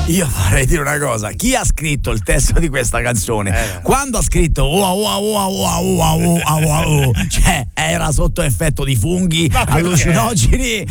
io vorrei dire una cosa: chi ha scritto il testo di questa canzone, quando ha scritto cioè era sotto effetto di funghi allucinogeni